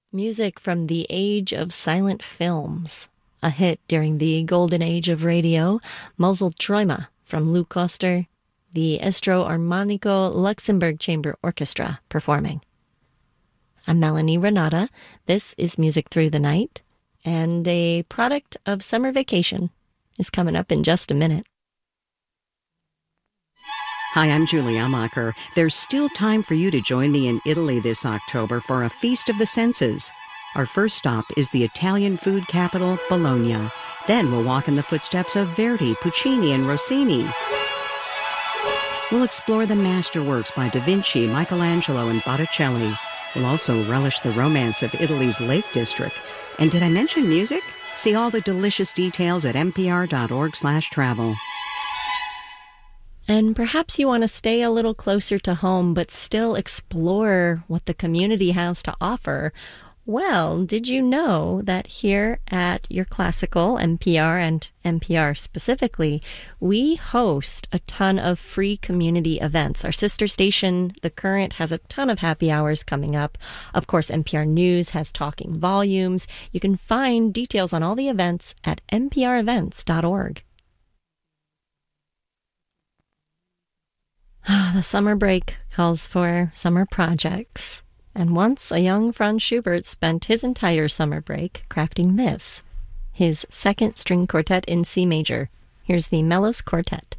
Music from the age of silent films. A hit during the golden age of radio, Muzzle Träume from Lou Koster, the Estro Armonico Luxembourg Chamber Orchestra performing. I'm Melanie Renata. This is Music Through the Night, and a product of summer vacation is coming up in just a minute. Hi, I'm Julie Amacher. There's still time for you to join me in Italy this October for a Feast of the Senses. Our first stop is the Italian food capital, Bologna. Then we'll walk in the footsteps of Verdi, Puccini, and Rossini. We'll explore the masterworks by Da Vinci, Michelangelo, and Botticelli. We'll also relish the romance of Italy's Lake District. And did I mention music? See all the delicious details at npr.org/travel. And perhaps you want to stay a little closer to home, but still explore what the community has to offer. Well, did you know that here at Your Classical, NPR, and NPR specifically, we host a ton of free community events. Our sister station, The Current, has a ton of happy hours coming up. Of course, NPR News has Talking Volumes. You can find details on all the events at nprevents.org. The summer break calls for summer projects. And once a young Franz Schubert spent his entire summer break crafting this, his second string quartet in C major. Here's the Melos Quartet.